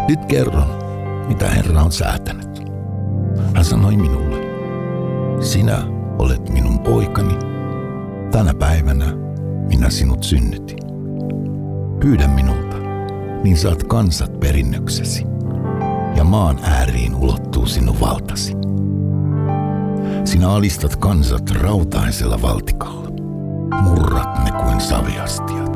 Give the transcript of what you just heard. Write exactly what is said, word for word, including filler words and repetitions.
Nyt kerron, mitä Herra on säätänyt. Hän sanoi minulle, sinä olet minun poikani, tänä päivänä minä sinut synnytin. Pyydä minulta, niin saat kansat perinnöksesi, ja maan ääriin ulottuu sinun valtasi. Sinä alistat kansat rautaisella valtikalla, murrat ne kuin saviastiat.